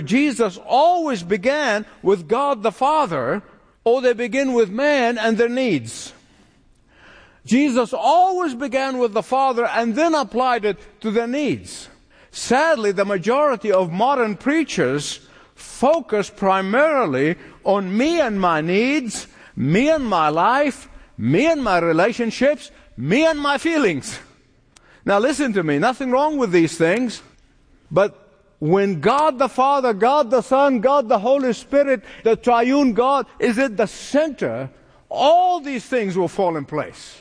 Jesus always began with God the Father, or they begin with man and their needs. Jesus always began with the Father and then applied it to their needs. Sadly, the majority of modern preachers focus primarily on me and my needs, me and my life, me and my relationships, me and my feelings. Now listen to me, nothing wrong with these things, but when God the Father, God the Son, God the Holy Spirit, the triune God is at the center, all these things will fall in place.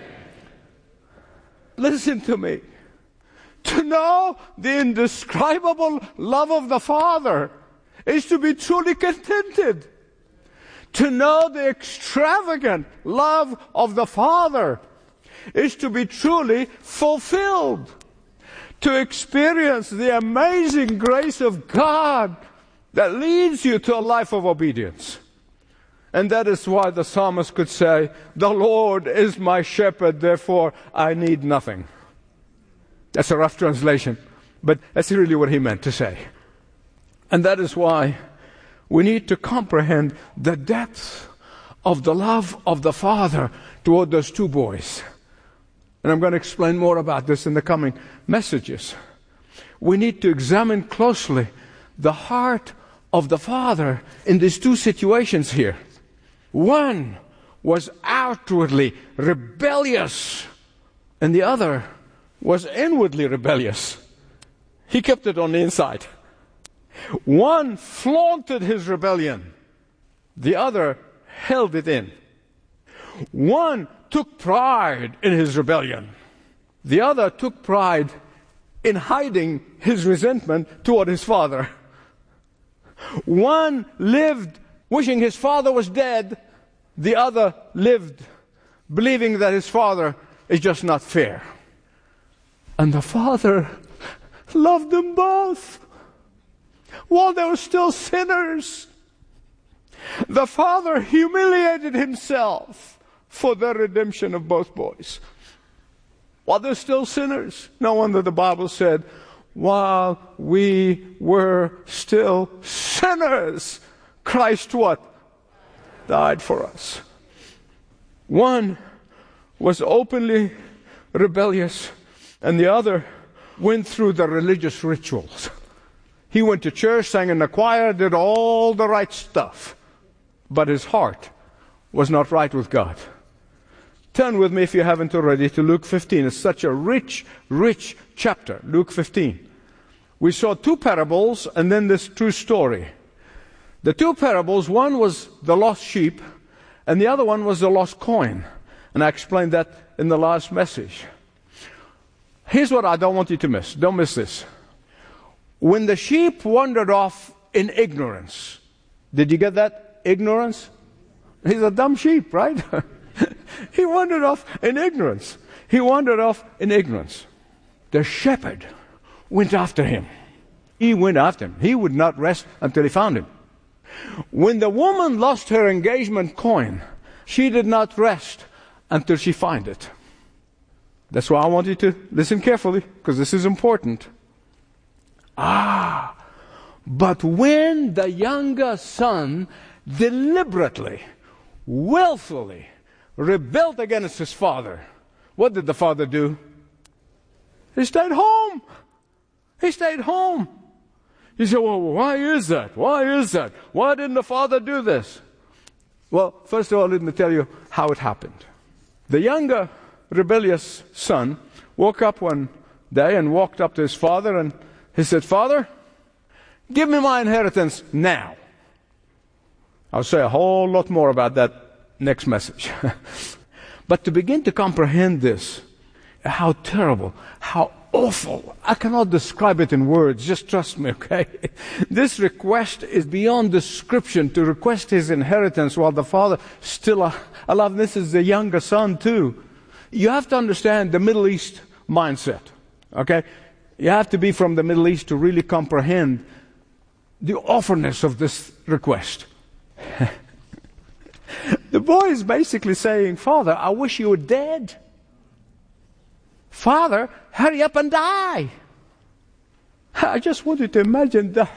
Listen to me. To know the indescribable love of the Father is to be truly contented. To know the extravagant love of the Father is to be truly fulfilled. To experience the amazing grace of God that leads you to a life of obedience. And that is why the psalmist could say, "The Lord is my shepherd, therefore I need nothing." That's a rough translation, but that's really what he meant to say. And that is why we need to comprehend the depth of the love of the Father toward those two boys. And I'm going to explain more about this in the coming messages. We need to examine closely the heart of the Father in these two situations here. One was outwardly rebellious, and the other was inwardly rebellious. He kept it on the inside. One flaunted his rebellion. The other held it in. One took pride in his rebellion. The other took pride in hiding his resentment toward his father. One lived wishing his father was dead. The other lived believing that his father is just not fair. And the Father loved them both while they were still sinners. The Father humiliated himself for the redemption of both boys. While they're still sinners. No wonder the Bible said, while we were still sinners, Christ what? Died for us. One was openly rebellious, and the other went through the religious rituals. He went to church, sang in the choir, did all the right stuff. But his heart was not right with God. Turn with me, if you haven't already, to Luke 15. It's such a rich, rich chapter, Luke 15. We saw two parables and then this true story. The two parables, one was the lost sheep, and the other one was the lost coin. And I explained that in the last message. Here's what I don't want you to miss. Don't miss this. When the sheep wandered off in ignorance, did you get that? Ignorance? He's a dumb sheep, right? He wandered off in ignorance. He wandered off in ignorance. The shepherd went after him. He went after him. He would not rest until he found him. When the woman lost her engagement coin, she did not rest until she found it. That's why I want you to listen carefully, because this is important. But when the younger son deliberately, willfully rebelled against his father, what did the father do? He stayed home. He stayed home. You say, well, why is that? Why is that? Why didn't the father do this? Well, first of all, let me tell you how it happened. The younger rebellious son woke up one day and walked up to his father and he said, "Father, give me my inheritance now." I'll say a whole lot more about that next message. But to begin to comprehend this, how terrible, how awful, I cannot describe it in words, just trust me, okay? This request is beyond description, to request his inheritance while the father still alive. This is the younger son too. You have to understand the Middle East mindset, okay? You have to be from the Middle East to really comprehend the awfulness of this request. The boy is basically saying, "Father, I wish you were dead. Father, hurry up and die. I just want you to imagine the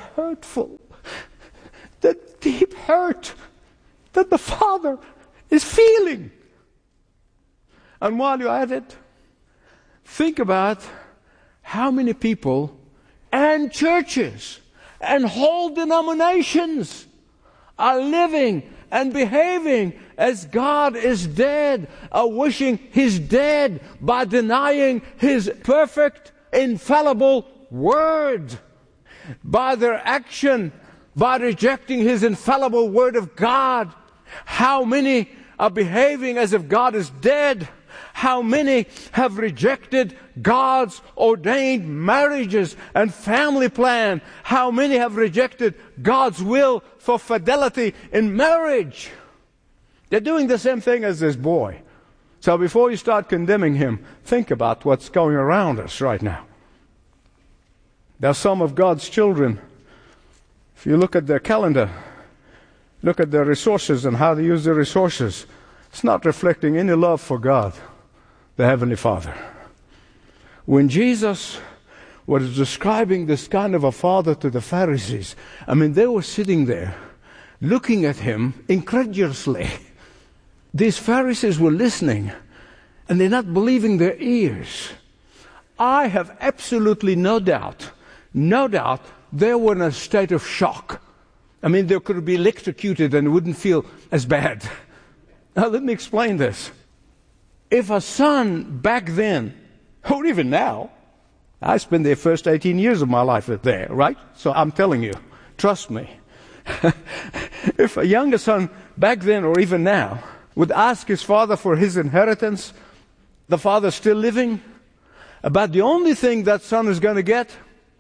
deep hurt that the Father is feeling. And while you're at it, think about how many people and churches and whole denominations are living and behaving as God is dead, are wishing He's dead by denying His perfect, infallible Word. By their action, by rejecting His infallible Word of God. How many are behaving as if God is dead? How many have rejected God's ordained marriages and family plan? How many have rejected God's will for fidelity in marriage? They're doing the same thing as this boy. So before you start condemning him, think about what's going around us right now. There are some of God's children, if you look at their calendar, look at their resources and how they use their resources, it's not reflecting any love for God, the Heavenly Father. When Jesus was describing this kind of a father to the Pharisees, they were sitting there looking at him incredulously. These Pharisees were listening and they're not believing their ears. I have absolutely no doubt they were in a state of shock. They could be electrocuted and wouldn't feel as bad. Now let me explain this. If a son back then, or even now, I spent the first 18 years of my life there, right? So I'm telling you, trust me. If a younger son back then or even now would ask his father for his inheritance, the father still living, about the only thing that son is going to get,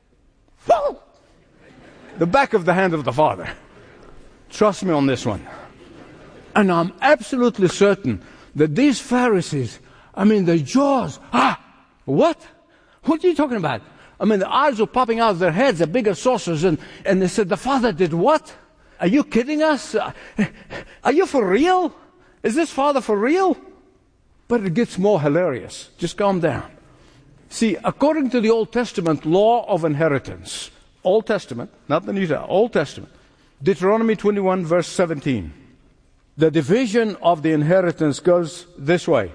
the back of the hand of the father. Trust me on this one. And I'm absolutely certain that these Pharisees, their jaws, what? What are you talking about? The eyes were popping out of their heads, the bigger saucers, and they said, the father did what? Are you kidding us? Are you for real? Is this father for real? But it gets more hilarious. Just calm down. See, according to the Old Testament law of inheritance, Old Testament, not the New Testament, Old Testament, Deuteronomy 21 verse 17, the division of the inheritance goes this way.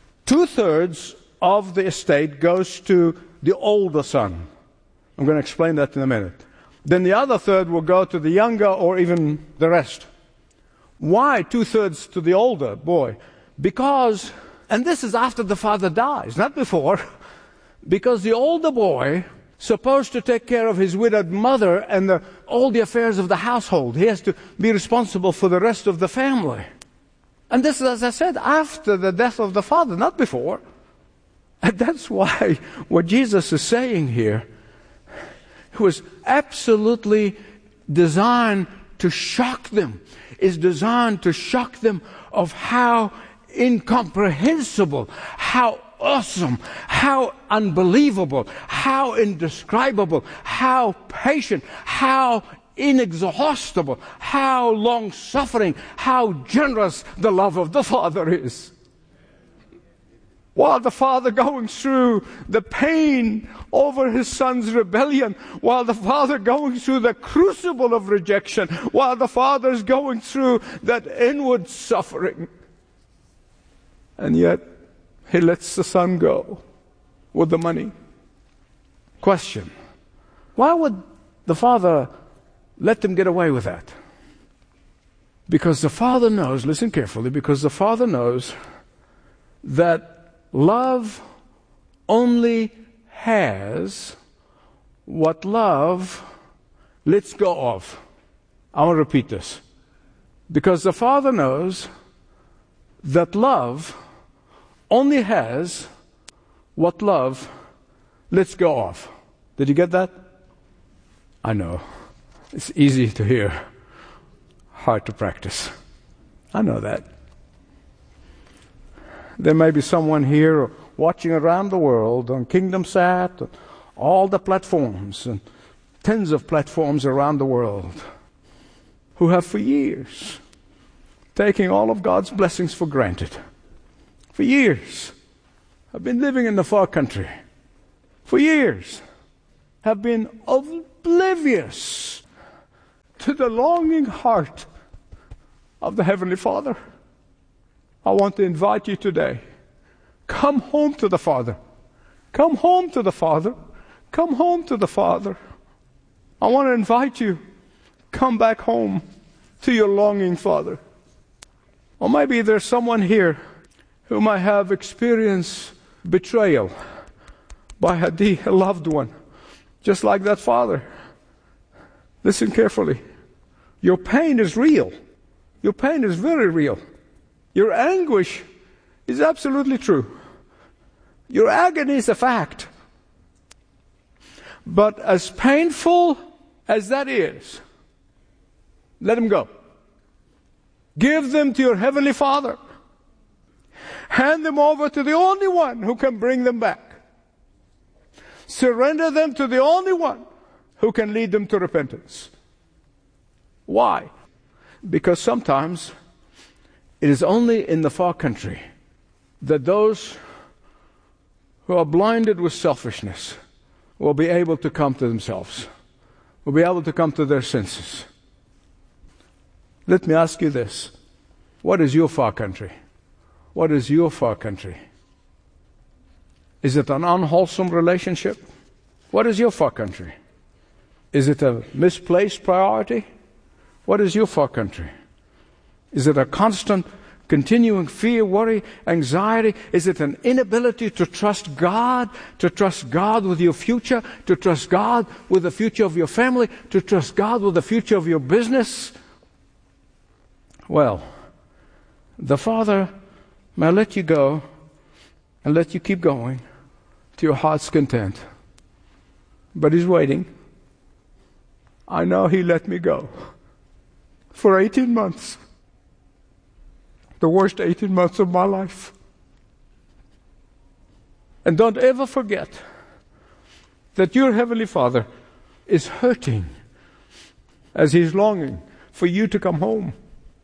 2/3 of the estate goes to the older son. I'm going to explain that in a minute. Then the other third will go to the younger or even the rest. Why 2/3 to the older boy? Because, and this is after the father dies, not before, because the older boy supposed to take care of his widowed mother and all the affairs of the household. He has to be responsible for the rest of the family. And this is, as I said, after the death of the father, not before. And that's why what Jesus is saying here was absolutely designed to shock them. Is designed to shock them of how incomprehensible, how awesome, how unbelievable, how indescribable, how patient, how inexhaustible, how long-suffering, how generous the love of the Father is. While the father going through the pain over his son's rebellion, while the father going through the crucible of rejection, while the father is going through that inward suffering, and yet he lets the son go with the money. Question: why would the father let them get away with that? Because the father knows, listen carefully, because the father knows that love only has what love lets go of. I want to repeat this. Because the Father knows that love only has what love lets go of. Did you get that? I know. It's easy to hear, hard to practice. I know that. There may be someone here watching around the world on KingdomSat, all the platforms, and tens of platforms around the world, who have for years taken all of God's blessings for granted. For years. I've been living in the far country. For years. have been oblivious to the longing heart of the Heavenly Father. I want to invite you today. Come home to the Father. Come home to the Father. Come home to the Father. I want to invite you. Come back home to your longing Father. Or maybe there's someone here who might have experienced betrayal by a loved one, just like that father. Listen carefully. Your pain is real. Your pain is very real. Your anguish is absolutely true. Your agony is a fact. But as painful as that is, let them go. Give them to your Heavenly Father. Hand them over to the only one who can bring them back. Surrender them to the only one who can lead them to repentance. Why? Because sometimes it is only in the far country that those who are blinded with selfishness will be able to come to themselves, will be able to come to their senses. Let me ask you this. What is your far country? What is your far country? Is it an unwholesome relationship? What is your far country? Is it a misplaced priority? What is your far country? Is it a constant, continuing fear, worry, anxiety? Is it an inability to trust God with your future, to trust God with the future of your family, to trust God with the future of your business? Well, the Father may let you go and let you keep going to your heart's content. But He's waiting. I know He let me go for 18 months. The worst 18 months of my life. And don't ever forget that your Heavenly Father is hurting as He's longing for you to come home.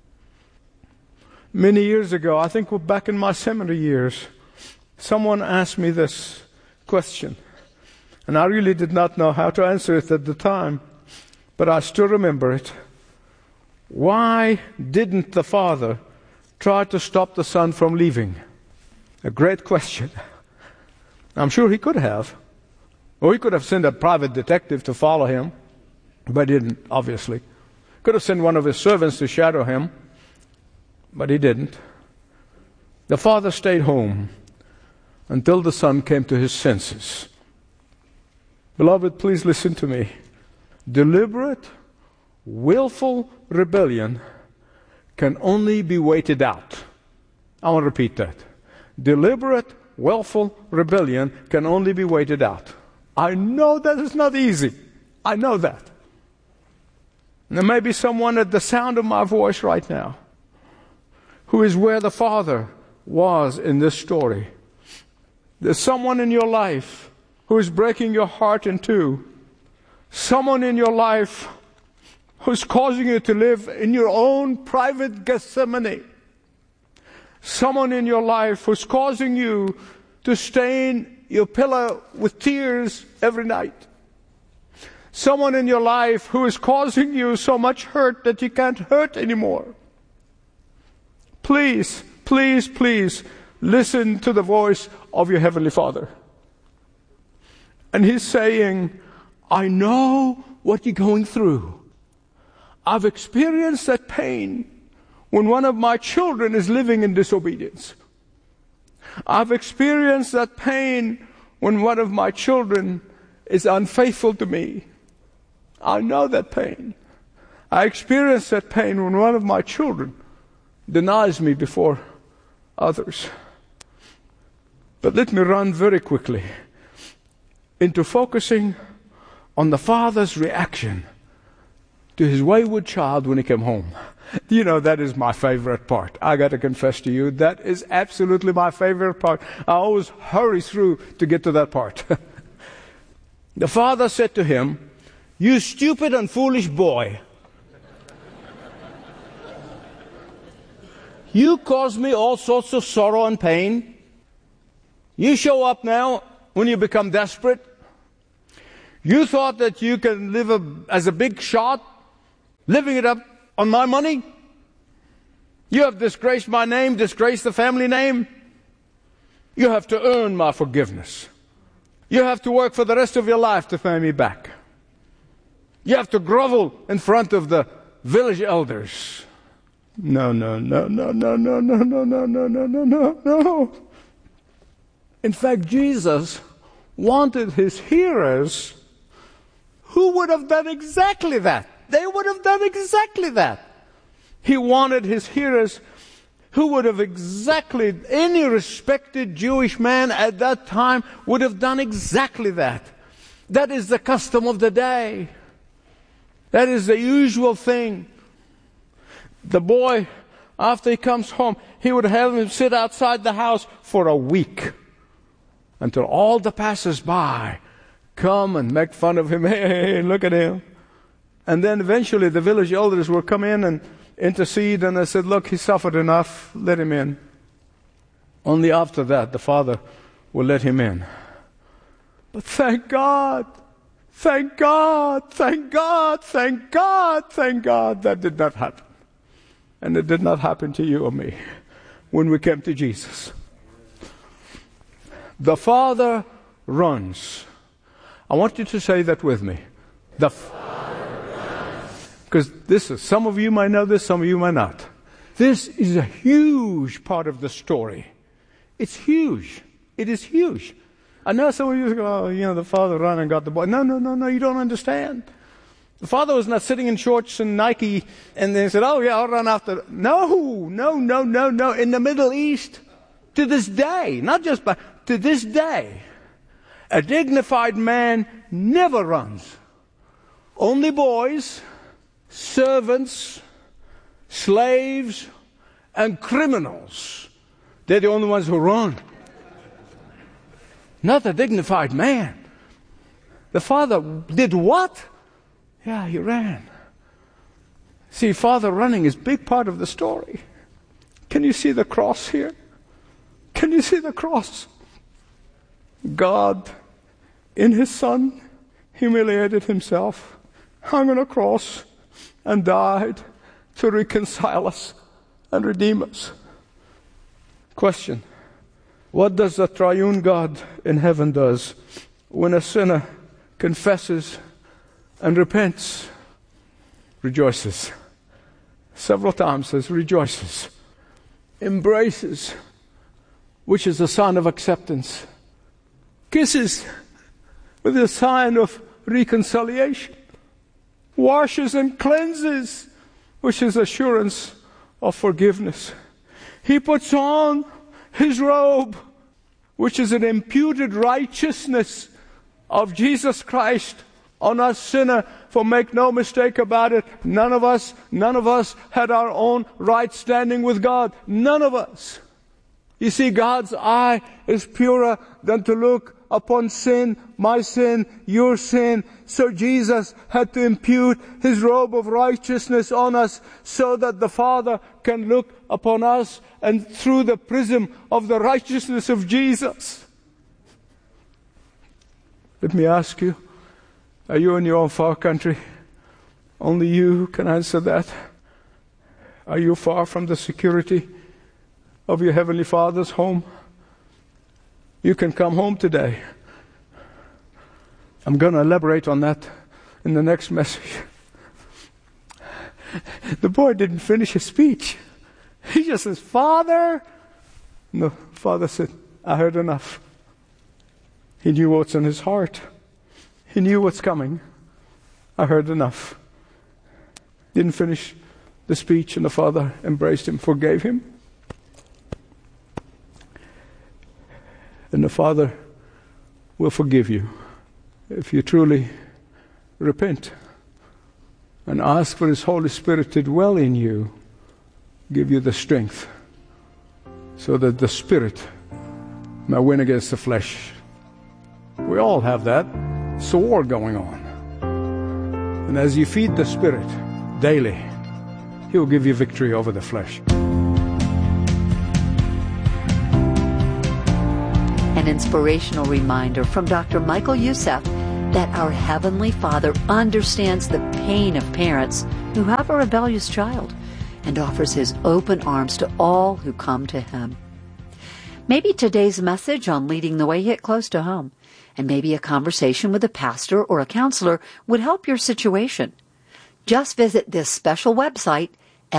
Many years ago, I think back in my seminary years, someone asked me this question. And I really did not know how to answer it at the time, but I still remember it. Why didn't the Father try to stop the Son from leaving? A great question. I'm sure He could have. Or He could have sent a private detective to follow Him, but He didn't, obviously. Could have sent one of His servants to shadow Him, but He didn't. The Father stayed home until the Son came to his senses. Beloved, please listen to me. Deliberate, willful rebellion can only be waited out. I want to repeat that. Deliberate, willful rebellion can only be waited out. I know that is not easy. I know that. There may be someone at the sound of my voice right now who is where the Father was in this story. There's someone in your life who is breaking your heart in two. Someone in your life who's causing you to live in your own private Gethsemane. Someone in your life who's causing you to stain your pillow with tears every night. Someone in your life who is causing you so much hurt that you can't hurt anymore. Please, please, please listen to the voice of your Heavenly Father. And He's saying, I know what you're going through. I've experienced that pain when one of my children is living in disobedience. I've experienced that pain when one of my children is unfaithful to me. I know that pain. I experienced that pain when one of my children denies me before others. But let me run very quickly into focusing on the Father's reaction to His wayward child when he came home. You know, that is my favorite part. I got to confess to you, that is absolutely my favorite part. I always hurry through to get to that part. The Father said to him, "You stupid and foolish boy. You cause me all sorts of sorrow and pain. You show up now when you become desperate. You thought that you can live as a big shot, living it up on my money? You have disgraced my name, disgraced the family name. You have to earn my forgiveness. You have to work for the rest of your life to pay me back. You have to grovel in front of the village elders. No. In fact, Jesus wanted his hearers who would have done exactly that. They would have done exactly that. He wanted his hearers who would have exactly, any respected Jewish man at that time would have done exactly that. That is the custom of the day. That is the usual thing. The boy, after he comes home, he would have him sit outside the house for a week until all the passers-by come and make fun of him. Hey, look at him. And then eventually the village elders will come in and intercede, and they said, look, he suffered enough, let him in. Only after that the father will let him in. But thank God, that did not happen. And it did not happen to you or me when we came to Jesus. The Father runs. I want you to say that with me. The Because this is, some of you might know this, some of you might not. This is a huge part of the story. It's huge. It is huge. I know some of you go, oh, the father ran and got the boy. No, you don't understand. The father was not sitting in shorts and Nike and they said, oh yeah, I'll run after. No. In the Middle East, to this day, not just to this day, a dignified man never runs. Only boys, servants, slaves, and criminals. They're the only ones who run. Not a dignified man. The father did what? Yeah, he ran. See, father running is a big part of the story. Can you see the cross here? Can you see the cross? God, in his Son, humiliated himself, hung on a cross, and died to reconcile us and redeem us. Question: what does the triune God in heaven does when a sinner confesses and repents? Rejoices. Several times says rejoices. Embraces, which is a sign of acceptance. Kisses, with a sign of reconciliation. Washes and cleanses, which is assurance of forgiveness. He puts on his robe, which is an imputed righteousness of Jesus Christ on us sinner. For make no mistake about it, none of us had our own right standing with God. None of us. You see, God's eye is purer than to look upon sin, my sin, your sin. So Jesus had to impute his robe of righteousness on us so that the Father can look upon us and through the prism of the righteousness of Jesus. Let me ask you, are you in your own far country? Only you can answer that. Are you far from the security of your Heavenly Father's home? You can come home today. I'm going to elaborate on that in the next message. The boy didn't finish his speech. He just says, Father. No, Father said, I heard enough. He knew what's in his heart. He knew what's coming. I heard enough. Didn't finish the speech, and the Father embraced him, forgave him. And the Father will forgive you if you truly repent and ask for his Holy Spirit to dwell in you, give you the strength so that the Spirit may win against the flesh. We all have that. It's a war going on. And as you feed the Spirit daily, he will give you victory over the flesh. An inspirational reminder from Dr. Michael Youssef, that our Heavenly Father understands the pain of parents who have a rebellious child and offers His open arms to all who come to Him. Maybe today's message on Leading the Way hit close to home, and maybe a conversation with a pastor or a counselor would help your situation. Just visit this special website,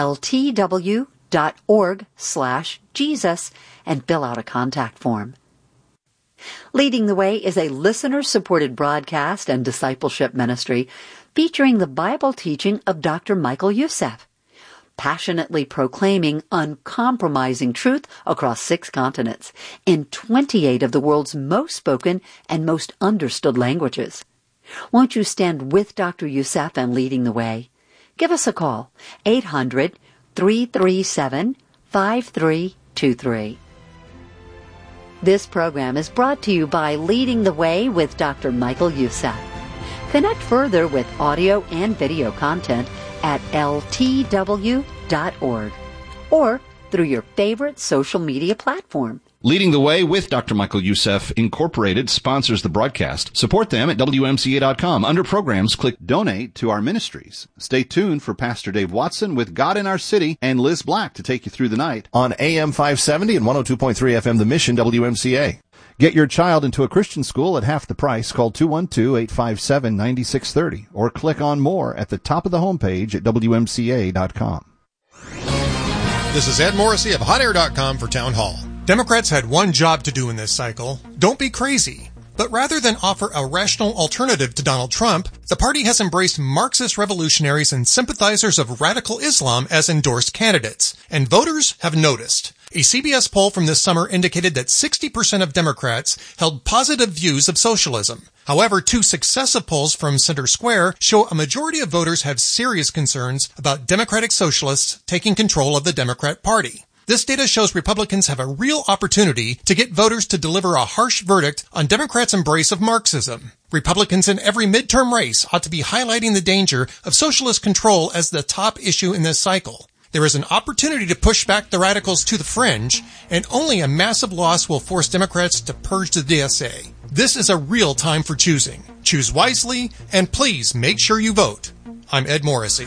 ltw.org/Jesus, and fill out a contact form. Leading the Way is a listener-supported broadcast and discipleship ministry featuring the Bible teaching of Dr. Michael Youssef, passionately proclaiming uncompromising truth across 6 continents in 28 of the world's most spoken and most understood languages. Won't you stand with Dr. Youssef and Leading the Way? Give us a call, 800-337-5323. This program is brought to you by Leading the Way with Dr. Michael Youssef. Connect further with audio and video content at ltw.org or through your favorite social media platform. Leading the Way with Dr. Michael Youssef Incorporated sponsors the broadcast. Support them at WMCA.com. Under programs, click Donate to our ministries. Stay tuned for Pastor Dave Watson with God in Our City and Liz Black to take you through the night on AM 570 and 102.3 FM The Mission WMCA. Get your child into a Christian school at half the price. Call 212-857-9630 or click on more at the top of the homepage at WMCA.com. This is Ed Morrissey of HotAir.com for Town Hall. Democrats had one job to do in this cycle. Don't be crazy. But rather than offer a rational alternative to Donald Trump, the party has embraced Marxist revolutionaries and sympathizers of radical Islam as endorsed candidates, and voters have noticed. A CBS poll from this summer indicated that 60% of Democrats held positive views of socialism. However, 2 successive polls from Center Square show a majority of voters have serious concerns about Democratic socialists taking control of the Democrat Party. This data shows Republicans have a real opportunity to get voters to deliver a harsh verdict on Democrats' embrace of Marxism. Republicans in every midterm race ought to be highlighting the danger of socialist control as the top issue in this cycle. There is an opportunity to push back the radicals to the fringe, and only a massive loss will force Democrats to purge the DSA. This is a real time for choosing. Choose wisely, and please make sure you vote. I'm Ed Morrissey.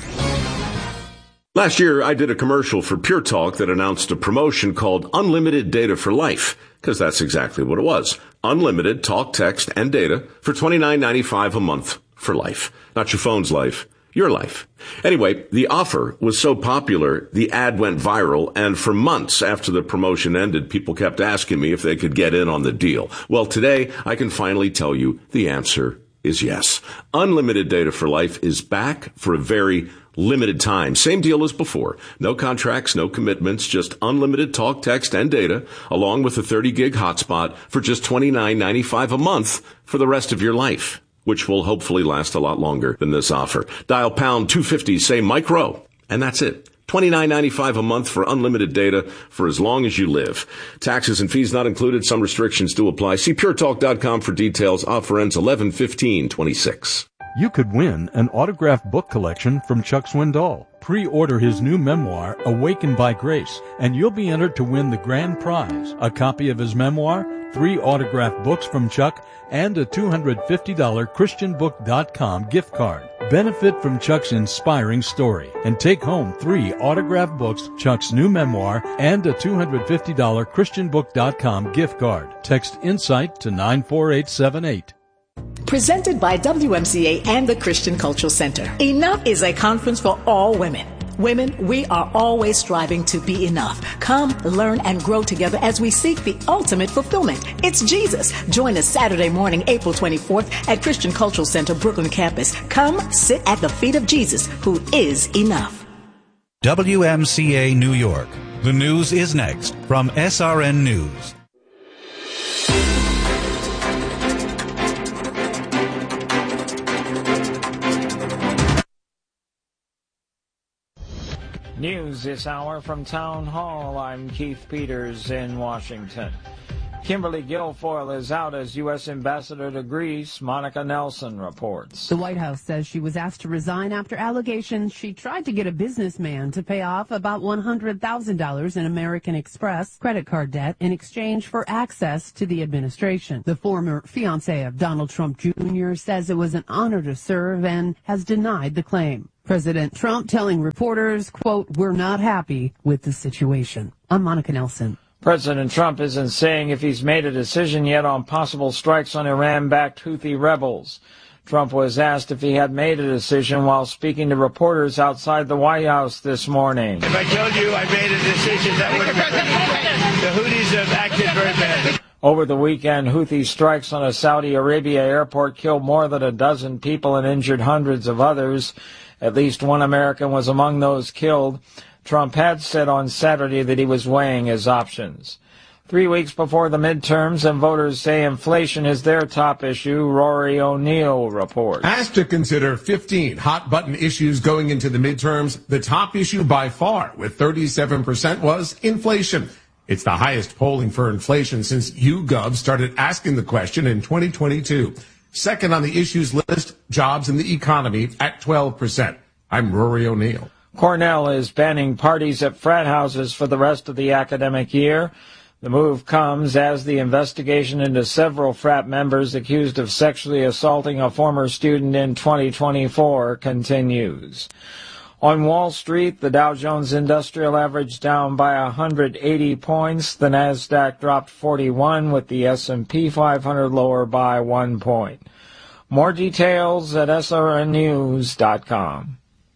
Last year, I did a commercial for Pure Talk that announced a promotion called Unlimited Data for Life, because that's exactly what it was. Unlimited talk, text, and data for $29.95 a month for life. Not your phone's life, your life. Anyway, the offer was so popular, the ad went viral, and for months after the promotion ended, people kept asking me if they could get in on the deal. Well, today, I can finally tell you the answer is yes. Unlimited Data for Life is back for a very limited time. Same deal as before. No contracts, no commitments, just unlimited talk, text, and data, along with a 30-gig hotspot for just $29.95 a month for the rest of your life, which will hopefully last a lot longer than this offer. Dial pound 250, say micro, and that's it. $29.95 a month for unlimited data for as long as you live. Taxes and fees not included. Some restrictions do apply. See puretalk.com for details. Offer ends 11/15/26. You could win an autographed book collection from Chuck Swindoll. Pre-order his new memoir, Awakened by Grace, and you'll be entered to win the grand prize, a copy of his memoir, 3 autographed books from Chuck, and a $250 ChristianBook.com gift card. Benefit from Chuck's inspiring story and take home 3 autographed books, Chuck's new memoir, and a $250 ChristianBook.com gift card. Text INSIGHT to 94878. Presented by WMCA and the Christian Cultural Center. Enough is a conference for all women. Women, we are always striving to be enough. Come, learn, and grow together as we seek the ultimate fulfillment. It's Jesus. Join us Saturday morning, April 24th at Christian Cultural Center, Brooklyn campus. Come, sit at the feet of Jesus, who is enough. WMCA New York. The news is next from SRN News. News this hour from Town Hall. I'm Keith Peters in Washington. Kimberly Guilfoyle is out as U.S. Ambassador to Greece. Monica Nelson reports. The White House says she was asked to resign after allegations she tried to get a businessman to pay off about $100,000 in American Express credit card debt in exchange for access to the administration. The former fiancé of Donald Trump Jr. says it was an honor to serve and has denied the claim. President Trump telling reporters, quote, "We're not happy with the situation." I'm Monica Nelson. President Trump isn't saying if he's made a decision yet on possible strikes on Iran-backed Houthi rebels. Trump was asked if he had made a decision while speaking to reporters outside the White House this morning. If I told you I made a decision, that would have the Houthis have acted very badly. Over the weekend, Houthi strikes on a Saudi Arabia airport killed more than a dozen people and injured hundreds of others. At least one American was among those killed. Trump had said on Saturday that he was weighing his options. 3 weeks before the midterms, and voters say inflation is their top issue, Rory O'Neill reports. Asked to consider 15 hot-button issues going into the midterms, the top issue by far, with 37%, was inflation. It's the highest polling for inflation since YouGov started asking the question in 2022. Second on the issues list, jobs and the economy at 12%. I'm Rory O'Neill. Cornell is banning parties at frat houses for the rest of the academic year. The move comes as the investigation into several frat members accused of sexually assaulting a former student in 2024 continues. On Wall Street, the Dow Jones Industrial Average down by 180 points. The Nasdaq dropped 41, with the S&P 500 lower by 1 point. More details at srnnews.com.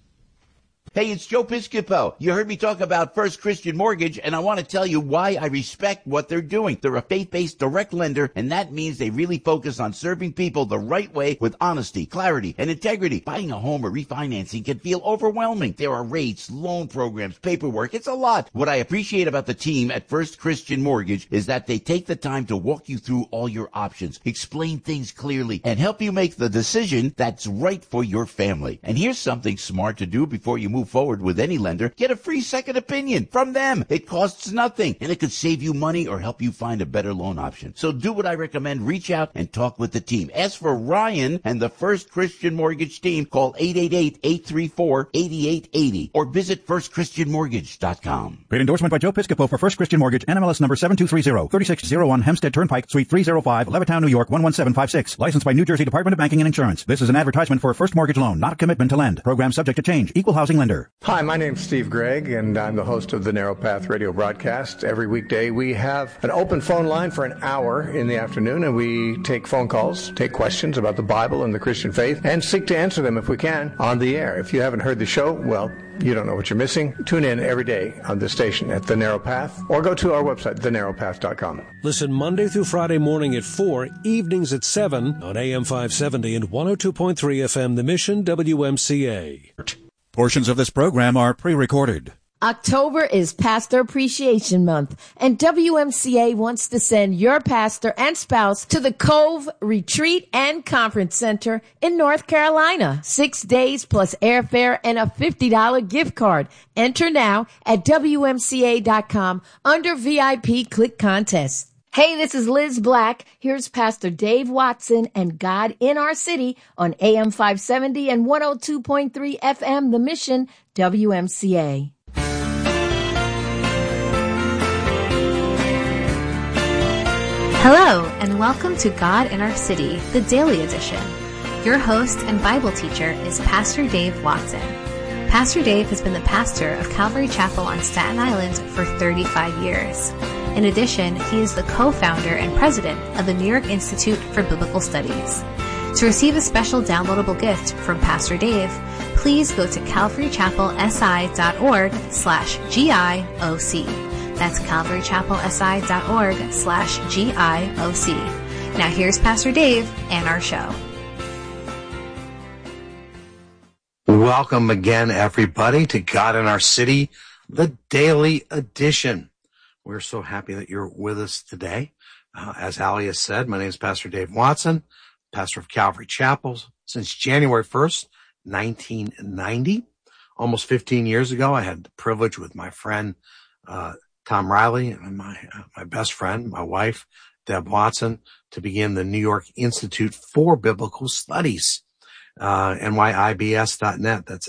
Hey, it's Joe Piscopo. You heard me talk about First Christian Mortgage, and I want to tell you why I respect what they're doing. They're a faith-based direct lender, and that means they really focus on serving people the right way with honesty, clarity, and integrity. Buying a home or refinancing can feel overwhelming. There are rates, loan programs, paperwork. It's a lot. What I appreciate about the team at First Christian Mortgage is that they take the time to walk you through all your options, explain things clearly, and help you make the decision that's right for your family. And here's something smart to do before you move forward with any lender. Get a free second opinion from them. It costs nothing, and it could save you money or help you find a better loan option. So do what I recommend. Reach out and talk with the team. Ask for Ryan and the First Christian Mortgage team. Call 888-834-8880 or visit firstchristianmortgage.com. Paid endorsement by Joe Piscopo for First Christian Mortgage, NMLS number 7230, 3601 Hempstead Turnpike, Suite 305, Levittown, New York 11756. Licensed by New Jersey Department of Banking and Insurance. This is an advertisement for a first mortgage loan, not a commitment to lend. Program subject to change. Equal housing lender. Hi, my name's Steve Gregg, and I'm the host of the Narrow Path radio broadcast. Every weekday we have an open phone line for an hour in the afternoon, and we take phone calls, take questions about the Bible and the Christian faith, and seek to answer them if we can on the air. If you haven't heard the show, well, you don't know what you're missing. Tune in every day on this station at The Narrow Path, or go to our website, thenarrowpath.com. Listen Monday through Friday morning at 4, evenings at 7 on AM 570 and 102.3 FM, The Mission, WMCA. Portions of this program are pre-recorded. October is Pastor Appreciation Month, and WMCA wants to send your pastor and spouse to the Cove Retreat and Conference Center in North Carolina. 6 days plus airfare and a $50 gift card. Enter now at WMCA.com under VIP Click Contest. Hey, this is Liz Black. Here's Pastor Dave Watson and God in Our City on AM 570 and 102.3 FM, The Mission, WMCA. Hello, and welcome to God in Our City, the Daily Edition. Your host and Bible teacher is Pastor Dave Watson. Pastor Dave has been the pastor of Calvary Chapel on Staten Island for 35 years. In addition, he is the co-founder and president of the New York Institute for Biblical Studies. To receive a special downloadable gift from Pastor Dave, please go to calvarychapelsi.org/GIOC. That's calvarychapelsi.org/GIOC. Now here's Pastor Dave and our show. Welcome again, everybody, to God in Our City, the Daily Edition. We're so happy that you're with us today. As Ali has said, my name is Pastor Dave Watson, pastor of Calvary Chapel since January 1st, 1990. Almost 15 years ago, I had the privilege with my friend Tom Riley and my best friend, my wife, Deb Watson, to begin the New York Institute for Biblical Studies, nyibs.net. That's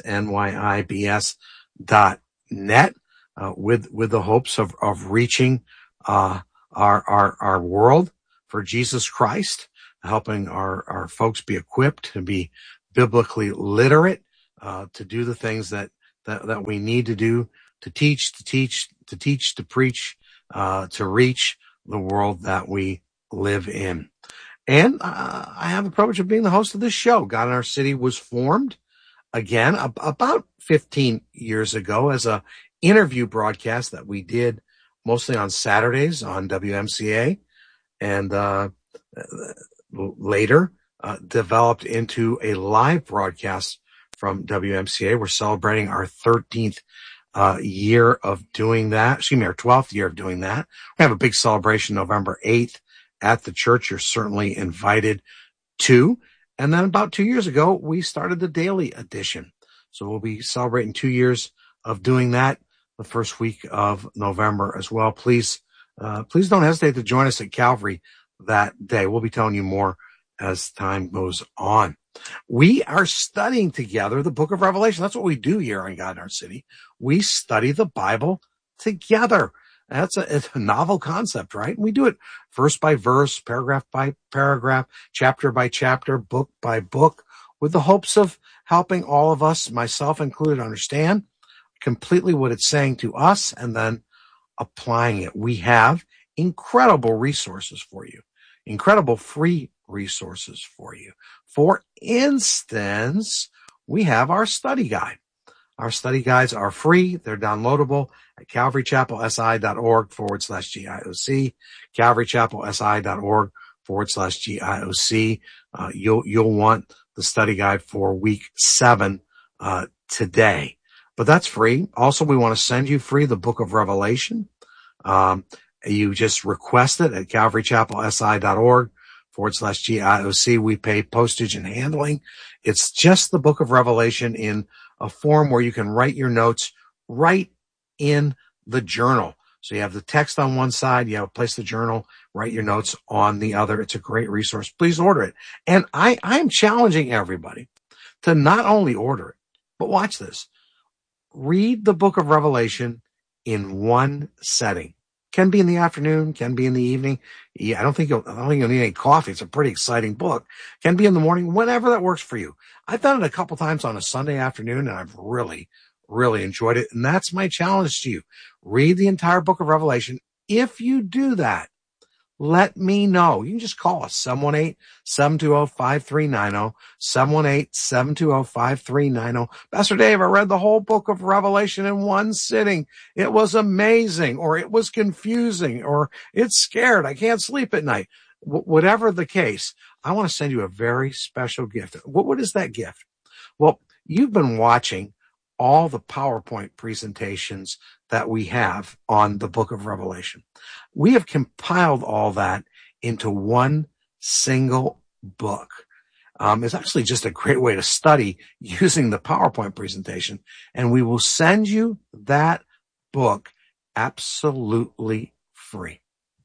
nyibs.net, with the hopes of reaching our world for Jesus Christ, helping our folks be equipped to be biblically literate, to do the things that we need to do, to teach, to preach, to reach the world that we live in. And I have the privilege of being the host of this show. God in Our City was formed, again, about 15 years ago as a interview broadcast that we did mostly on Saturdays on WMCA, and later developed into a live broadcast from WMCA. We're celebrating our 13th year of doing that. Excuse me, our 12th year of doing that. We have a big celebration November 8th at the church. You're certainly invited to. And then about 2 years ago, we started the daily edition. So we'll be celebrating 2 years of doing that the first week of November as well. Please don't hesitate to join us at Calvary that day. We'll be telling you more as time goes on. We are studying together the book of Revelation. That's what we do here on God in Our City. We study the Bible together. It's a novel concept, right? We do it verse by verse, paragraph by paragraph, chapter by chapter, book by book, with the hopes of helping all of us, myself included, understand completely what it's saying to us and then applying it. We have incredible resources for you, incredible free resources for you. For instance, we have our study guide. Our study guides are free. They're downloadable at calvarychapelsi.org/GIOC, calvarychapelsi.org/GIOC. You'll want the study guide for week 7 today. But that's free. Also, we want to send you free the book of Revelation. You just request it at calvarychapelsi.org/GIOC. We pay postage and handling. It's just the book of Revelation in a form where you can write your notes right in the journal. So you have the text on one side, you have a place to journal, write your notes on the other. It's a great resource. Please order it. And I'm challenging everybody to not only order it, but watch this. Read the book of Revelation in one setting. Can be in the afternoon, can be in the evening. I don't think you'll need any coffee. It's a pretty exciting book. Can be in the morning, whenever that works for you. I've done it a couple times on a Sunday afternoon, and I've really, really enjoyed it. And that's my challenge to you. Read the entire book of Revelation. If you do that, let me know. You can just call us, 718-720-5390, 718-720-5390. Pastor Dave, I read the whole book of Revelation in one sitting. It was amazing, or it was confusing, or it's scared. I can't sleep at night. Whatever the case, I want to send you a very special gift. What is that gift? Well, you've been watching all the PowerPoint presentations that we have on the book of Revelation. We have compiled all that into one single book. It's actually just a great way to study using the PowerPoint presentation. And we will send you that book absolutely free.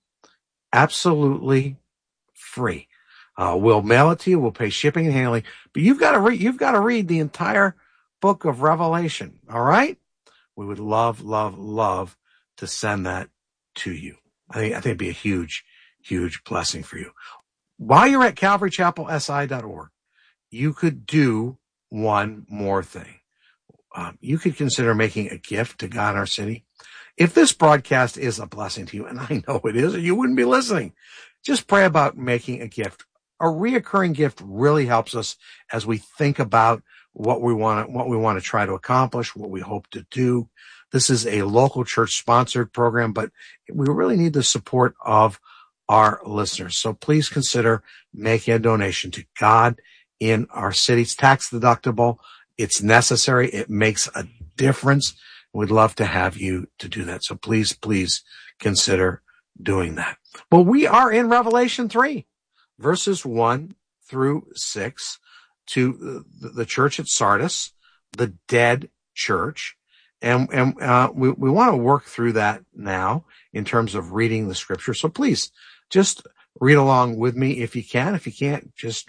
Absolutely free. We'll mail it to you. We'll pay shipping and handling, but you've got to read the entire book of Revelation. All right. We would love, love, love to send that to you. I think it'd be a huge, huge blessing for you. While you're at calvarychapelsi.org, you could do one more thing. You could consider making a gift to God in Our City. If this broadcast is a blessing to you, and I know it is, or you wouldn't be listening, just pray about making a gift. A reoccurring gift really helps us as we think about what we want to try to accomplish, what we hope to do. This is a local church sponsored program, but we really need the support of our listeners. So please consider making a donation to God in Our City. It's tax deductible. It's necessary. It makes a difference. We'd love to have you to do that. So please, please consider doing that. Well, we are in Revelation 3, verses 1 through 6. To the church at Sardis, the dead church. And we want to work through that now in terms of reading the scripture. So please just read along with me if you can. If you can't, just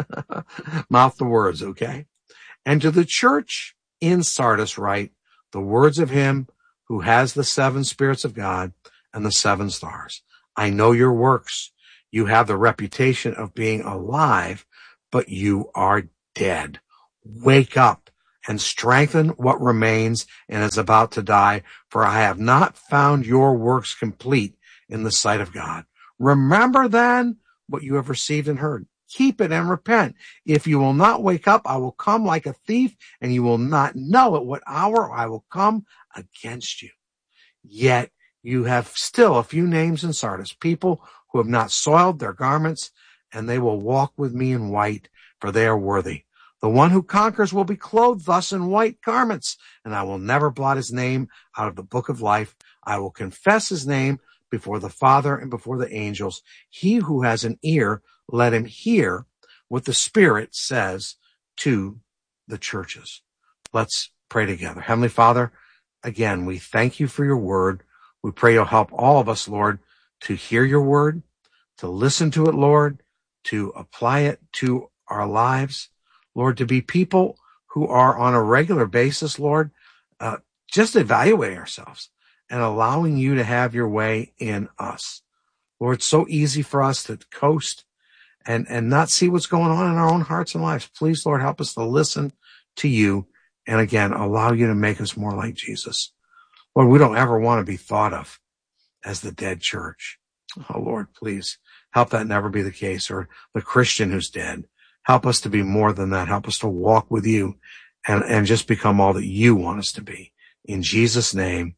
mouth the words, okay? And to the church in Sardis write the words of him who has the 7 spirits of God and the 7 stars. I know your works. You have the reputation of being alive, but you are dead. Wake up and strengthen what remains and is about to die, for I have not found your works complete in the sight of God. Remember then what you have received and heard. Keep it and repent. If you will not wake up, I will come like a thief, and you will not know at what hour I will come against you. Yet you have still a few names in Sardis, people who have not soiled their garments, and they will walk with me in white, for they are worthy. The one who conquers will be clothed thus in white garments, and I will never blot his name out of the book of life. I will confess his name before the Father and before the angels. He who has an ear, let him hear what the Spirit says to the churches. Let's pray together. Heavenly Father, again, we thank you for your word. We pray you'll help all of us, Lord, to hear your word, to listen to it, Lord, to apply it to our lives, Lord, to be people who are on a regular basis, Lord, just evaluating ourselves and allowing you to have your way in us. Lord, it's so easy for us to coast and not see what's going on in our own hearts and lives. Please, Lord, help us to listen to you and, again, allow you to make us more like Jesus. Lord, we don't ever want to be thought of as the dead church. Oh, Lord, please help that never be the case, or the Christian who's dead. Help us to be more than that. Help us to walk with you and just become all that you want us to be. In Jesus' name,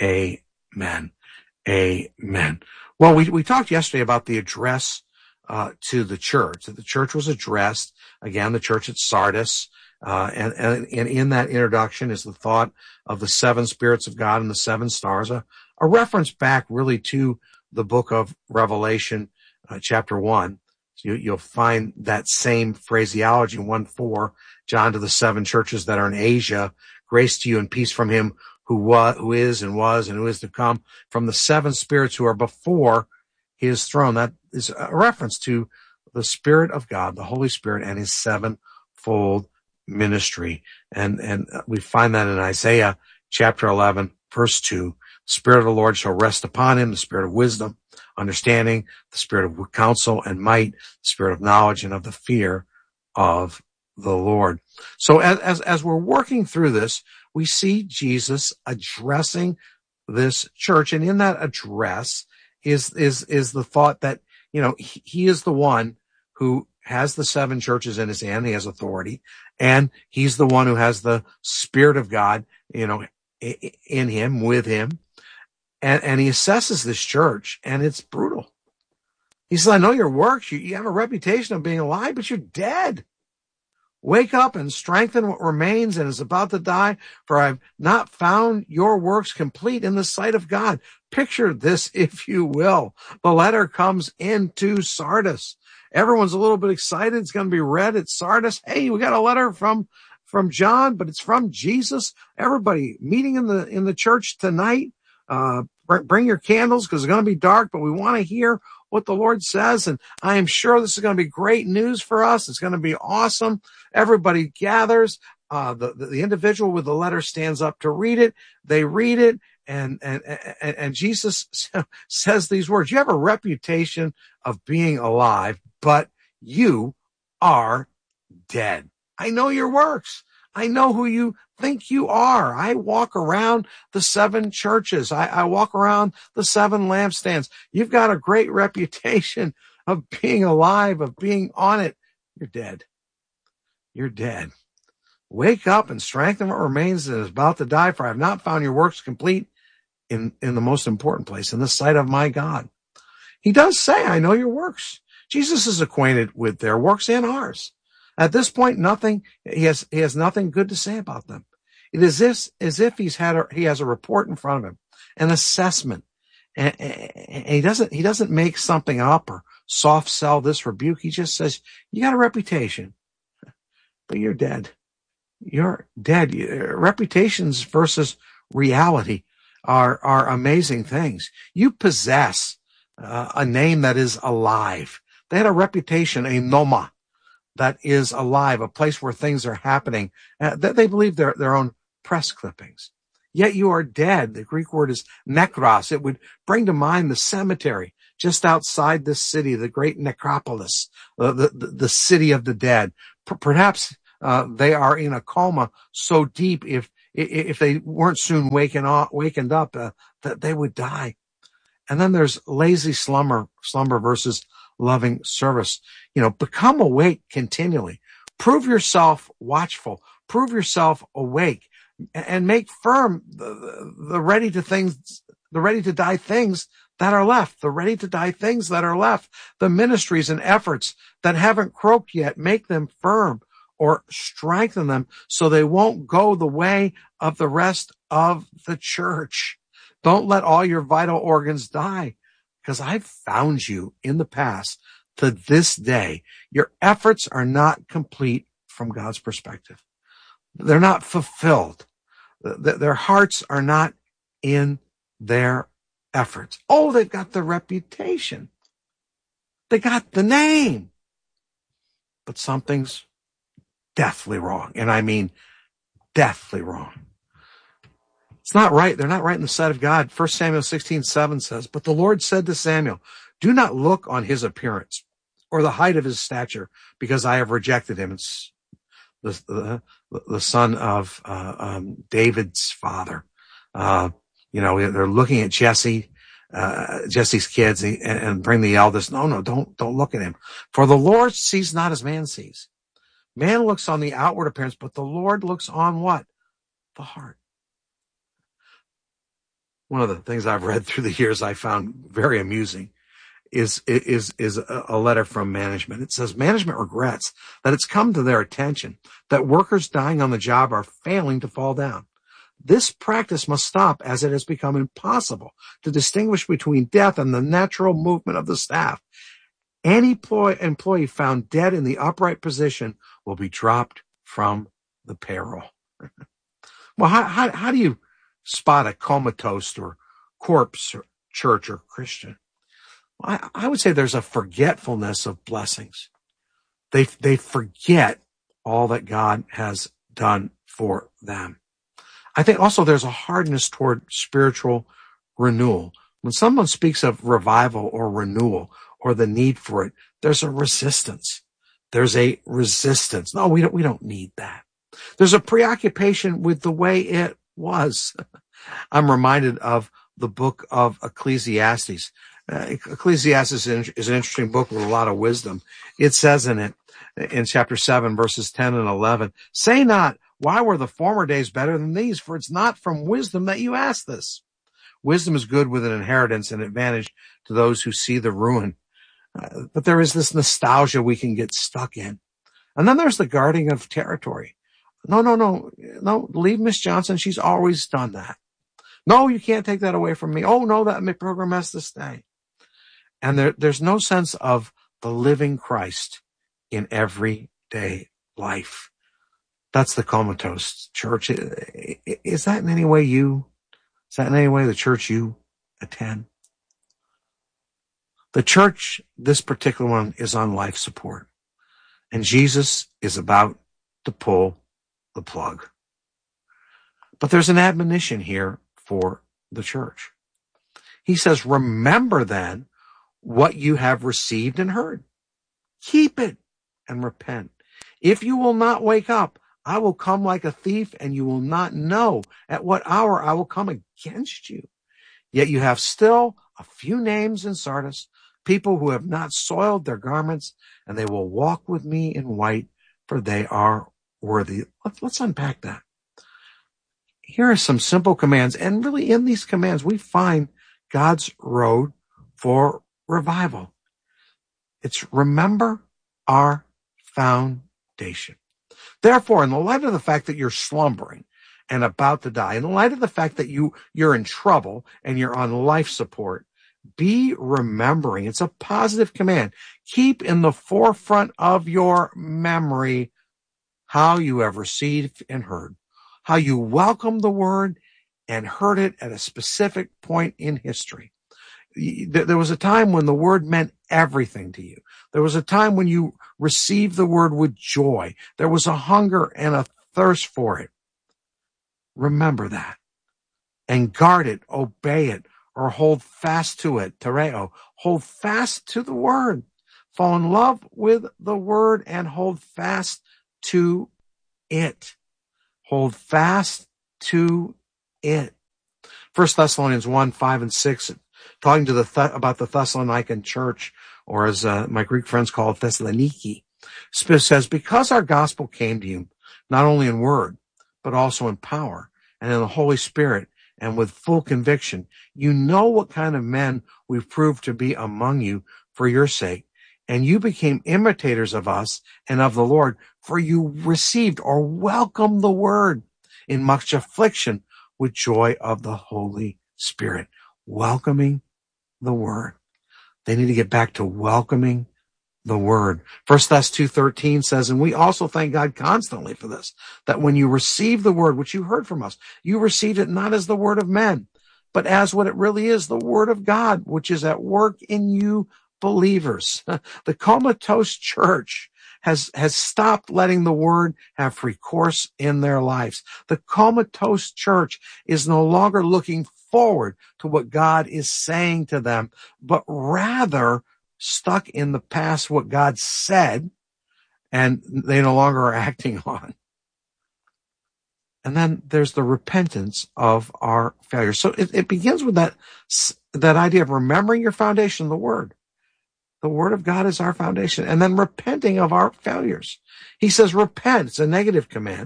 amen. Amen. Well, we talked yesterday about the address to the church. That the church was addressed, again, the church at Sardis. And in that introduction is the thought of the 7 spirits of God and the 7 stars, a reference back really to the book of Revelation, chapter 1. So you'll find that same phraseology in 1:4, John to the 7 churches that are in Asia, grace to you and peace from him who is and was and who is to come, from the 7 spirits who are before his throne. That is a reference to the Spirit of God, the Holy Spirit, and his 7-fold ministry. And we find that in Isaiah chapter 11, verse 2. The Spirit of the Lord shall rest upon him, the Spirit of wisdom, understanding, the Spirit of counsel and might, the Spirit of knowledge and of the fear of the Lord. So as we're working through this, we see Jesus addressing this church. And in that address is the thought that, he is the one who has the 7 churches in his hand. He has authority, and he's the one who has the Spirit of God, in him, with him. And he assesses this church, and it's brutal. He says, I know your works. You have a reputation of being alive, but you're dead. Wake up and strengthen what remains and is about to die, for I've not found your works complete in the sight of God. Picture this, if you will. The letter comes into Sardis. Everyone's a little bit excited. It's going to be read at Sardis. Hey, we got a letter from John, but it's from Jesus. Everybody meeting in the church tonight. Bring your candles because it's going to be dark, but we want to hear what the Lord says. And I am sure this is going to be great news for us. It's going to be awesome. Everybody gathers. The individual with the letter stands up to read it. They read it. And Jesus says these words: you have a reputation of being alive, but you are dead. I know your works. I know who you think you are. I walk around the 7 churches. I walk around the 7 lampstands. You've got a great reputation of being alive, of being on it. You're dead. You're dead. Wake up and strengthen what remains that is about to die, for I have not found your works complete in the most important place, in the sight of my God. He does say, I know your works. Jesus is acquainted with their works and ours. At this point, he has nothing good to say about them. It is as if he has a report in front of him, an assessment, and he doesn't make something up or soft sell this rebuke. He just says, you got a reputation, but you're dead. You're dead. Reputations versus reality are amazing things. You possess a name that is alive. They had a reputation, a noma, that is alive, a place where things are happening. They believe their own press clippings. Yet you are dead. The Greek word is nekros. It would bring to mind the cemetery just outside this city, the great necropolis, the city of the dead. Perhaps they are in a coma so deep if they weren't soon wakened up that they would die. And then there's lazy slumber versus loving service. Become awake continually. Prove yourself watchful. Prove yourself awake, and make firm the ready to die things that are left. The ready to die things that are left. The ministries and efforts that haven't croaked yet, make them firm or strengthen them so they won't go the way of the rest of the church. Don't let all your vital organs die, because I've found you in the past to this day. Your efforts are not complete from God's perspective. They're not fulfilled. Their hearts are not in their efforts. Oh, they've got the reputation. They got the name. But something's deathly wrong. And I mean deathly wrong. It's not right. They're not right in the sight of God. 1 Samuel 16:7 says, "But the Lord said to Samuel, do not look on his appearance or the height of his stature, because I have rejected him." It's the son of David's father. They're looking at Jesse's kids and bring the eldest. No, don't look at him. For the Lord sees not as man sees. Man looks on the outward appearance, but the Lord looks on what? The heart. One of the things I've read through the years I found very amusing is a letter from management. It says, management regrets that it's come to their attention that workers dying on the job are failing to fall down. This practice must stop, as it has become impossible to distinguish between death and the natural movement of the staff. Any employee found dead in the upright position will be dropped from the payroll. Well, how do you spot a comatose or corpse or church or Christian? I would say there's a forgetfulness of blessings. They forget all that God has done for them. I think also there's a hardness toward spiritual renewal. When someone speaks of revival or renewal or the need for it, there's a resistance. There's a resistance. No, we don't need that. There's a preoccupation with the way it was. I'm reminded of the book of Ecclesiastes. Ecclesiastes is an interesting book with a lot of wisdom. It says in it, in chapter 7, verses 10 and 11, "Say not, why were the former days better than these? For it's not from wisdom that you ask this. Wisdom is good with an inheritance and advantage to those who see the ruin." But there is this nostalgia we can get stuck in. And then there's the guarding of territory. No, leave Miss Johnson. She's always done that. No, you can't take that away from me. Oh, no, that program has to stay. And there's no sense of the living Christ in everyday life. That's the comatose church. Is that in any way the church you attend? The church, this particular one, is on life support. And Jesus is about to pull the plug. But there's an admonition here for the church. He says, remember then what you have received and heard. Keep it and repent. If you will not wake up, I will come like a thief, and you will not know at what hour I will come against you. Yet you have still a few names in Sardis, people who have not soiled their garments, and they will walk with me in white, for they are worthy. Let's unpack that. Here are some simple commands, and really in these commands we find God's road for revival. It's remember our foundation. Therefore, in the light of the fact that you're slumbering and about to die, in the light of the fact that you're in trouble and you're on life support, be remembering. It's a positive command. Keep in the forefront of your memory how you have received and heard, how you welcomed the word and heard it at a specific point in history. There was a time when the word meant everything to you. There was a time when you received the word with joy. There was a hunger and a thirst for it. Remember that and guard it, obey it, or hold fast to it. Tereo, hold fast to the word. Fall in love with the word and hold fast to it. Hold fast to it. 1 Thessalonians 1, 5, and 6, talking to about the Thessalonican church, or as my Greek friends call it, Thessaloniki, says, because our gospel came to you, not only in word, but also in power and in the Holy Spirit and with full conviction, you know what kind of men we've proved to be among you for your sake. And you became imitators of us and of the Lord, for you received or welcomed the word in much affliction with joy of the Holy Spirit. Welcoming the word. They need to get back to welcoming the word. 1 Thess 2:13 says, and we also thank God constantly for this, that when you receive the word, which you heard from us, you received it not as the word of men, but as what it really is, the word of God, which is at work in you believers. The comatose church has stopped letting the word have free course in their lives. The comatose church is no longer looking forward to what God is saying to them, but rather stuck in the past what God said, and they no longer are acting on. And then there's the repentance of our failures. So it begins with that idea of remembering your foundation, the word. The word of God is our foundation. And then repenting of our failures. He says repent. It's a negative command.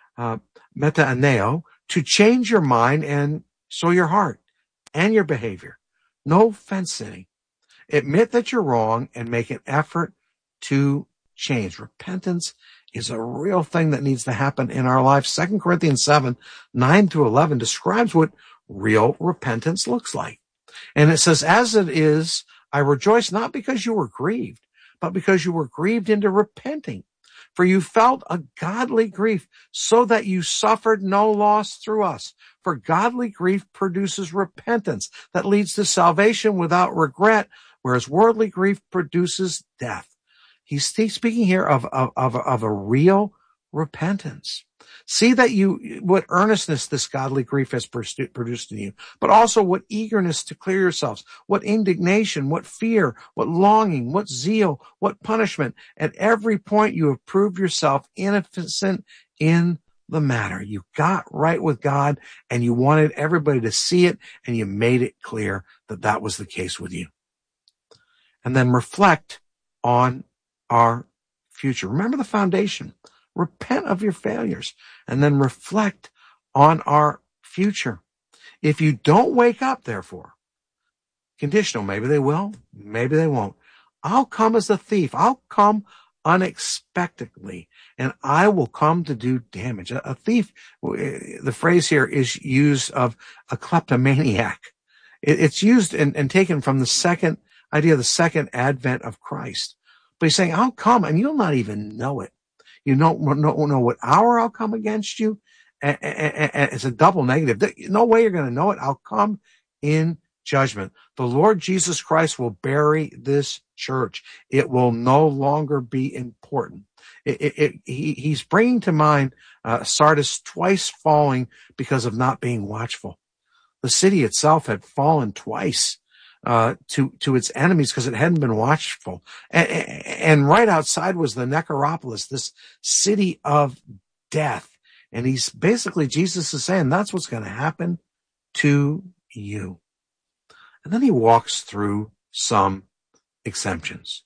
Metaaneo, to change your mind and so your heart and your behavior. No fence sitting. Admit that you're wrong and make an effort to change. Repentance is a real thing that needs to happen in our lives. 2 Corinthians 7, 9 through 11 describes what real repentance looks like. And it says, as it is, I rejoice not because you were grieved, but because you were grieved into repenting. For you felt a godly grief, so that you suffered no loss through us. For godly grief produces repentance that leads to salvation without regret, whereas worldly grief produces death. He's speaking here of a real repentance. See that what earnestness this godly grief has produced in you, but also what eagerness to clear yourselves, what indignation, what fear, what longing, what zeal, what punishment. At every point you have proved yourself innocent in the matter. You got right with God and you wanted everybody to see it, and you made it clear that that was the case with you. And then reflect on our future. Remember the foundation. Repent of your failures and then reflect on our future. If you don't wake up, therefore, conditional, maybe they will, maybe they won't. I'll come as a thief. I'll come unexpectedly, and I will come to do damage. A thief, the phrase here is used of a kleptomaniac. It's used and taken from the second idea of the second advent of Christ. But he's saying, I'll come and you'll not even know it. You don't know what hour I'll come against you. And it's a double negative. No way you're going to know it. I'll come in judgment. The Lord Jesus Christ will bury this church. It will no longer be important. He's bringing to mind Sardis twice falling because of not being watchful. The city itself had fallen twice to its enemies because it hadn't been watchful. And right outside was the Necropolis, this city of death. And Jesus is saying that's what's going to happen to you. And then he walks through some exemptions.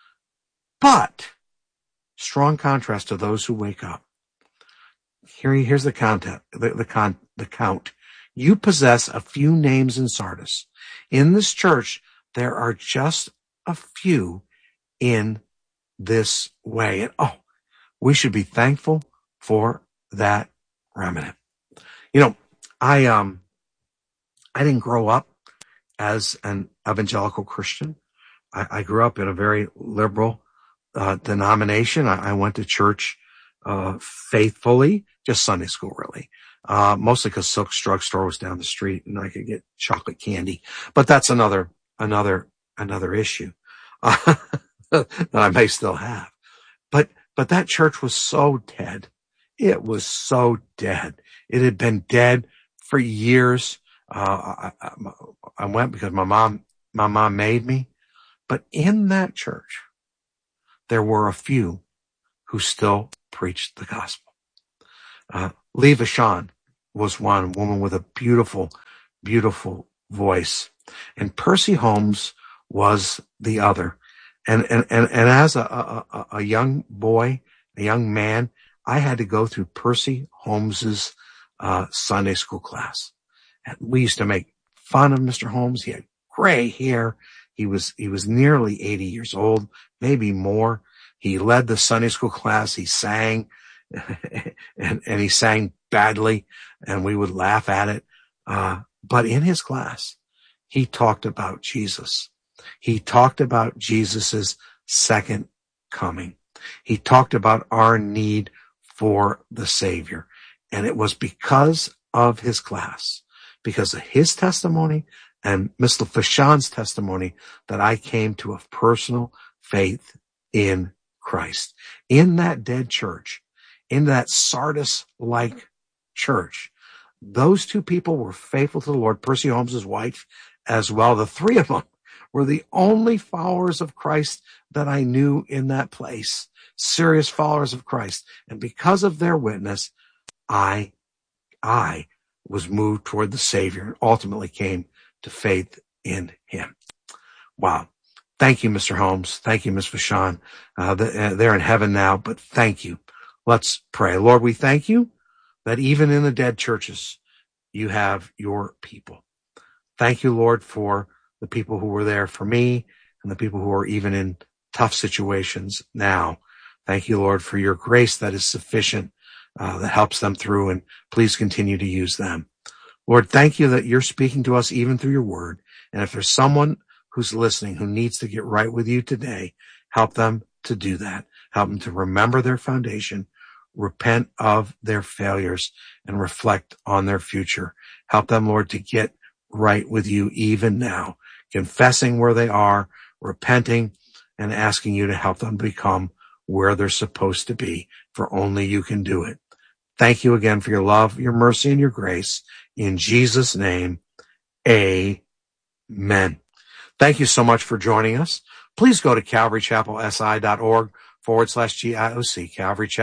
But strong contrast to those who wake up. Here's the count. You possess a few names in Sardis. In this church, there are just a few in this way. And we should be thankful for that remnant. You know, I didn't grow up as an evangelical Christian. I grew up in a very liberal denomination. I went to church faithfully, just Sunday school really. Mostly because Silk's drugstore was down the street and I could get chocolate candy. But that's another another issue that I may still have. But that church was so dead. It was so dead. It had been dead for years. I went because my mom made me. But in that church, there were a few who still preached the gospel. Lee Vachon was one woman with a beautiful, beautiful voice. And Percy Holmes was the other. And as a young boy, a young man, I had to go through Percy Holmes's Sunday school class. And we used to make fun of Mr. Holmes. He had gray hair. He was nearly 80 years old, maybe more. He led the Sunday school class. He sang and he sang badly, and we would laugh at it. But in his class, he talked about Jesus. He talked about Jesus's second coming. He talked about our need for the Savior. And it was because of his class, because of his testimony and Mr. Vachon's testimony, that I came to a personal faith in Christ. In that dead church, in that Sardis-like church, those two people were faithful to the Lord. Percy Holmes' wife as well. The three of them were the only followers of Christ that I knew in that place. Serious followers of Christ. And because of their witness, I was moved toward the Savior and ultimately came to faith in him. Wow. Thank you, Mr. Holmes. Thank you, Ms. Vachon. They're in heaven now, but thank you. Let's pray. Lord, we thank you that even in the dead churches, you have your people. Thank you, Lord, for the people who were there for me and the people who are even in tough situations now. Thank you, Lord, for your grace that is sufficient, that helps them through, and please continue to use them. Lord, thank you that you're speaking to us even through your word. And if there's someone who's listening who needs to get right with you today, help them to do that. Help them to remember their foundation, repent of their failures, and reflect on their future. Help them, Lord, to get right with you even now, confessing where they are, repenting, and asking you to help them become where they're supposed to be, for only you can do it. Thank you again for your love, your mercy, and your grace. In Jesus' name, amen. Thank you so much for joining us. Please go to calvarychapelsi.org/GIOC,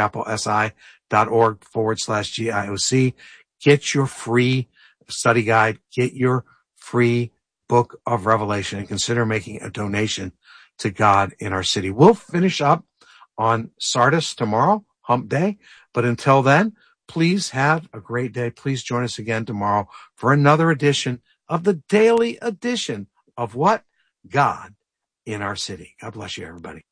calvarychapelsi.org/GIOC. Get your free study guide, get your free book of Revelation, and consider making a donation to God in our city. We'll finish up on Sardis tomorrow, Hump Day. But until then, please have a great day. Please join us again tomorrow for another edition of the daily edition of what? God in our city. God bless you, everybody.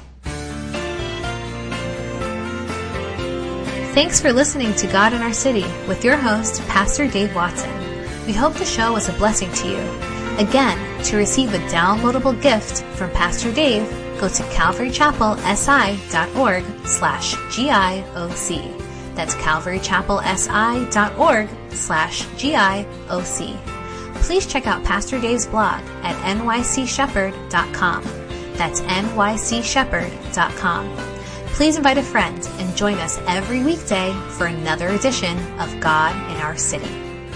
Thanks for listening to God in Our City with your host, Pastor Dave Watson. We hope the show was a blessing to you. Again, to receive a downloadable gift from Pastor Dave, go to calvarychapelsi.org/GIOC. That's calvarychapelsi.org/GIOC. Please check out Pastor Dave's blog at nycshepherd.com. That's nycshepherd.com. Please invite a friend and join us every weekday for another edition of God in Our City.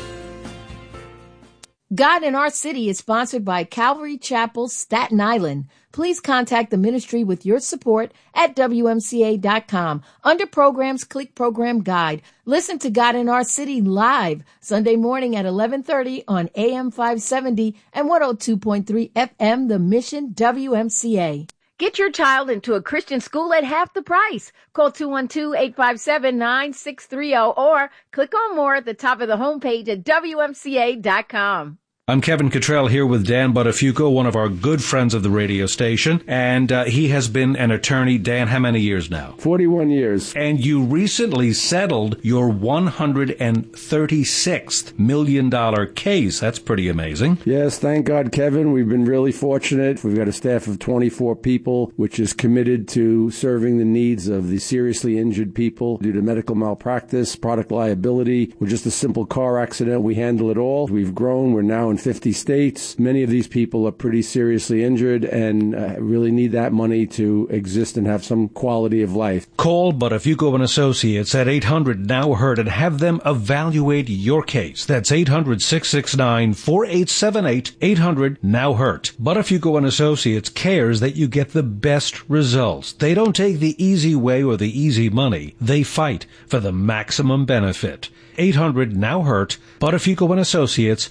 God in Our City is sponsored by Calvary Chapel, Staten Island. Please contact the ministry with your support at WMCA.com. Under programs, click Program Guide. Listen to God in Our City live Sunday morning at 11:30 on AM 570 and 102.3 FM, The Mission WMCA. Get your child into a Christian school at half the price. Call 212-857-9630 or click on more at the top of the homepage at WMCA.com. I'm Kevin Cottrell here with Dan Buttafuoco, one of our good friends of the radio station, and he has been an attorney, Dan, how many years now? 41 years. And you recently settled your $136 million case. That's pretty amazing. Yes, thank God, Kevin. We've been really fortunate. We've got a staff of 24 people, which is committed to serving the needs of the seriously injured people due to medical malpractice, product liability, or just a simple car accident. We handle it all. We've grown. We're now in 50 states. Many of these people are pretty seriously injured and really need that money to exist and have some quality of life. Call Buttafuoco and Associates at 800-NOW-HURT and have them evaluate your case. That's 800-669-4878, 800-NOW-HURT. Buttafuoco and Associates cares that you get the best results. They don't take the easy way or the easy money. They fight for the maximum benefit. 800-NOW-HURT, Buttafuoco and Associates,